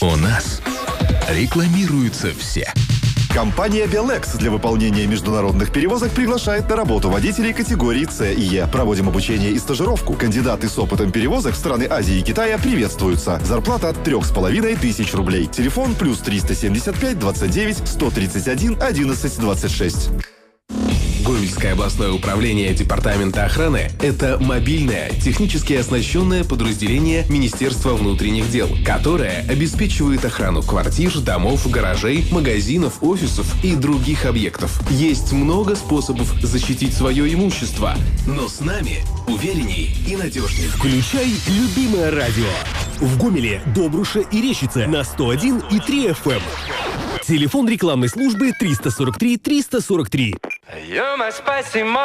У нас рекламируются все. Компания Белекс для выполнения международных перевозок приглашает на работу водителей категории С и Е. Проводим обучение и стажировку. Кандидаты с опытом перевозок в страны Азии и Китая приветствуются. Зарплата от 3500 рублей. Телефон +375 29 131 11 26. Гомельское областное управление Департамента охраны – это мобильное, технически оснащенное подразделение Министерства внутренних дел, которое обеспечивает охрану квартир, домов, гаражей, магазинов, офисов и других объектов. Есть много способов защитить свое имущество, но с нами уверенней и надежней. Включай любимое радио. В Гомеле, Добруше и Рещице на 101,3 FM. Телефон рекламной службы 343 343.